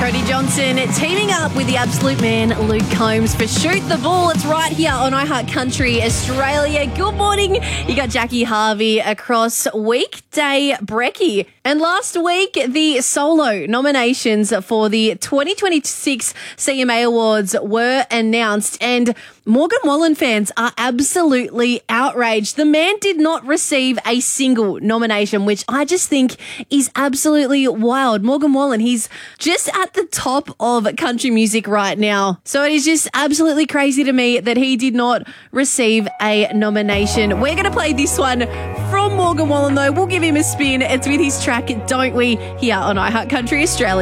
Cody Johnson teaming up with the absolute man Luke Combs for Shoot the Ball. It's right here on iHeart Country Australia. Good morning. You got Jackie Harvey across weekday brekkie. And last week, the solo nominations for the 2026 CMA Awards were announced, and Morgan Wallen fans are absolutely outraged. The man did not receive a single nomination, which I just think is absolutely wild. Morgan Wallen, he's just at the top of country music right now. So it is just absolutely crazy to me that he did not receive a nomination. We're going to play this one from Morgan Wallen, though. We'll give him a spin. It's with his track, Don't We, here on iHeart Country Australia.